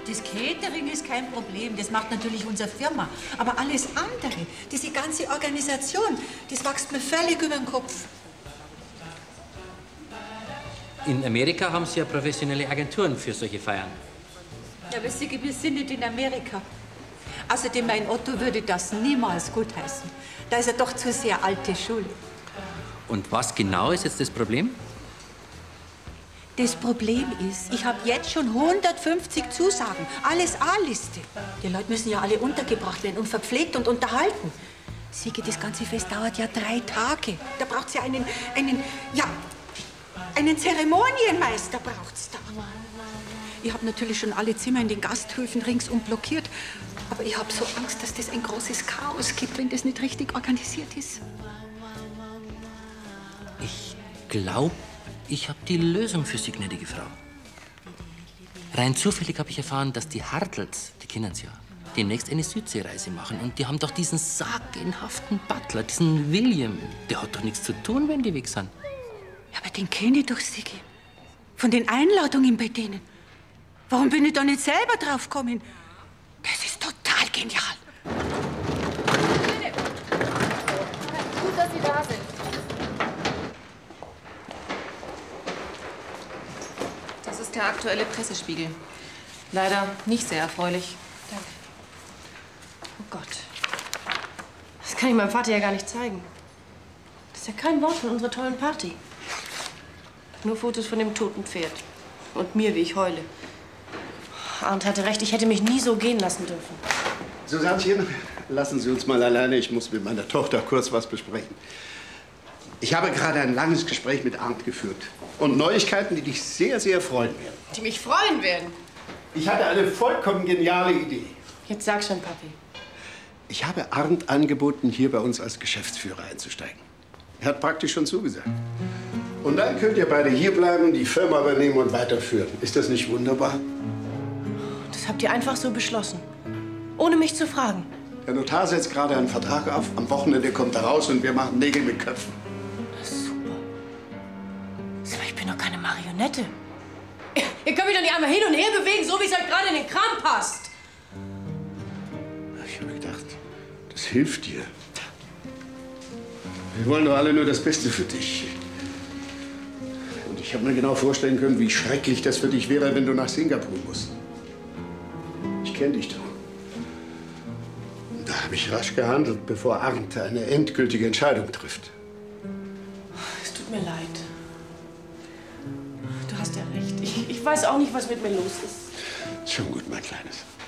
Das Catering ist kein Problem, das macht natürlich unsere Firma. Aber alles andere, diese ganze Organisation, das wächst mir völlig über den Kopf. In Amerika haben Sie ja professionelle Agenturen für solche Feiern. Ja, aber Sie, wir sind nicht in Amerika. Außerdem, mein Otto würde das niemals gutheißen. Da ist er doch zu sehr alte Schule. Und was genau ist jetzt das Problem? Das Problem ist, ich habe jetzt schon 150 Zusagen. Alles A-Liste. Die Leute müssen ja alle untergebracht werden und verpflegt und unterhalten. Siege, das ganze Fest dauert ja 3 Tage. Da braucht's ja einen Zeremonienmeister braucht's da. Ich habe natürlich schon alle Zimmer in den Gasthöfen ringsum blockiert. Aber ich habe so Angst, dass das ein großes Chaos gibt, wenn das nicht richtig organisiert ist. Ich glaube, ich habe die Lösung für Sie, gnädige Frau. Rein zufällig habe ich erfahren, dass die Hartels, die kennen Sie ja, demnächst eine Südseereise machen. Und die haben doch diesen sagenhaften Butler, diesen William. Der hat doch nichts zu tun, wenn die weg sind. Ja, aber den kenne ich doch, Sigi. Von den Einladungen bei denen. Warum bin ich da nicht selber drauf gekommen? Das ist total genial. Gut, dass Sie da sind. Das ist der aktuelle Pressespiegel. Leider nicht sehr erfreulich. Danke. Oh Gott. Das kann ich meinem Vater ja gar nicht zeigen. Das ist ja kein Wort von unserer tollen Party. Nur Fotos von dem toten Pferd. Und mir, wie ich heule. Arndt hatte recht, ich hätte mich nie so gehen lassen dürfen. Susannchen, lassen Sie uns mal alleine. Ich muss mit meiner Tochter kurz was besprechen. Ich habe gerade ein langes Gespräch mit Arndt geführt. Und Neuigkeiten, die dich sehr, sehr freuen werden. Die mich freuen werden. Ich hatte eine vollkommen geniale Idee. Jetzt sag schon, Papi. Ich habe Arndt angeboten, hier bei uns als Geschäftsführer einzusteigen. Er hat praktisch schon zugesagt. Und dann könnt ihr beide hierbleiben, die Firma übernehmen und weiterführen. Ist das nicht wunderbar? Das habt ihr einfach so beschlossen. Ohne mich zu fragen. Der Notar setzt gerade einen Vertrag auf. Am Wochenende kommt er raus und wir machen Nägel mit Köpfen. Das ist super. Aber ich bin doch keine Marionette. Ihr könnt mich doch nicht einmal hin und her bewegen, so wie es euch gerade in den Kram passt. Ich habe gedacht, das hilft dir. Wir wollen doch alle nur das Beste für dich. Und ich habe mir genau vorstellen können, wie schrecklich das für dich wäre, wenn du nach Singapur musst. Ich kenne dich doch. Und da habe ich rasch gehandelt, bevor Arndt eine endgültige Entscheidung trifft. Es tut mir leid. Du hast ja recht. Ich weiß auch nicht, was mit mir los ist. Schon gut, mein Kleines.